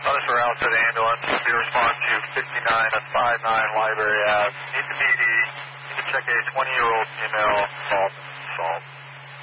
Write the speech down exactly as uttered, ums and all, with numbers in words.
Others are out to the ambulance. We respond to fifty-nine at five nine Library Ave. Need the P D. Need to check a twenty-year-old female. Salt. Salt.